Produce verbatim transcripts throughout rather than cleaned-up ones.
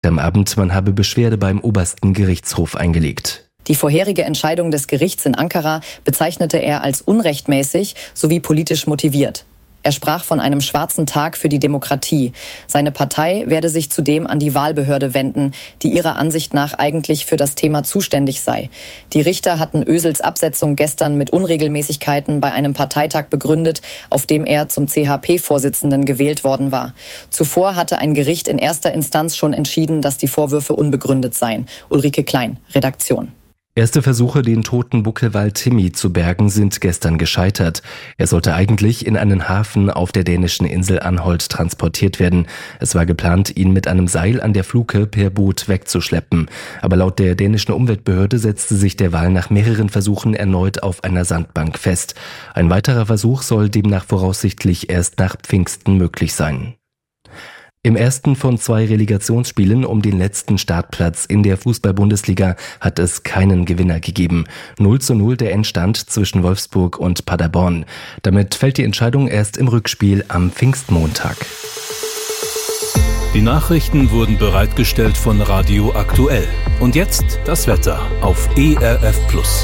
Am Abend, man habe Beschwerde beim obersten Gerichtshof eingelegt. Die vorherige Entscheidung des Gerichts in Ankara bezeichnete er als unrechtmäßig sowie politisch motiviert. Er sprach von einem schwarzen Tag für die Demokratie. Seine Partei werde sich zudem an die Wahlbehörde wenden, die ihrer Ansicht nach eigentlich für das Thema zuständig sei. Die Richter hatten Özils Absetzung gestern mit Unregelmäßigkeiten bei einem Parteitag begründet, auf dem er zum C H P-Vorsitzenden gewählt worden war. Zuvor hatte ein Gericht in erster Instanz schon entschieden, dass die Vorwürfe unbegründet seien. Ulrike Klein, Redaktion. Erste Versuche, den toten Buckelwal Timmy zu bergen, sind gestern gescheitert. Er sollte eigentlich in einen Hafen auf der dänischen Insel Anholt transportiert werden. Es war geplant, ihn mit einem Seil an der Fluke per Boot wegzuschleppen. Aber laut der dänischen Umweltbehörde setzte sich der Wal nach mehreren Versuchen erneut auf einer Sandbank fest. Ein weiterer Versuch soll demnach voraussichtlich erst nach Pfingsten möglich sein. Im ersten von zwei Relegationsspielen um den letzten Startplatz in der Fußball-Bundesliga hat es keinen Gewinner gegeben. null zu null der Endstand zwischen Wolfsburg und Paderborn. Damit fällt die Entscheidung erst im Rückspiel am Pfingstmontag. Die Nachrichten wurden bereitgestellt von Radio Aktuell. Und jetzt das Wetter auf E R F Plus.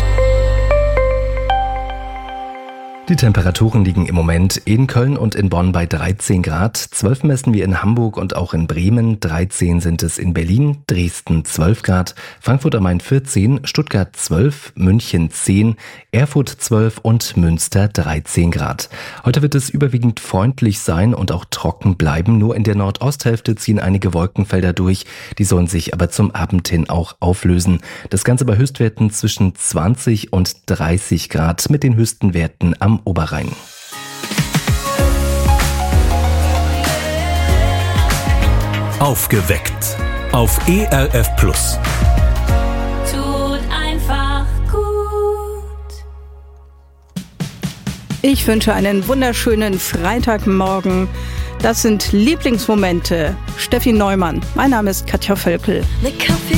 Die Temperaturen liegen im Moment in Köln und in Bonn bei dreizehn Grad, zwölf messen wir in Hamburg und auch in Bremen, dreizehn sind es in Berlin, Dresden zwölf Grad, Frankfurt am Main vierzehn, Stuttgart zwölf, München zehn, Erfurt zwölf und Münster dreizehn Grad. Heute wird es überwiegend freundlich sein und auch trocken bleiben, nur in der Nordosthälfte ziehen einige Wolkenfelder durch, die sollen sich aber zum Abend hin auch auflösen. Das Ganze bei Höchstwerten zwischen zwanzig und dreißig Grad mit den höchsten Werten am Oberrhein. Aufgeweckt auf E R F Plus. Tut einfach gut. Ich wünsche einen wunderschönen Freitagmorgen. Das sind Lieblingsmomente. Steffi Neumann. Mein Name ist Katja Völkel.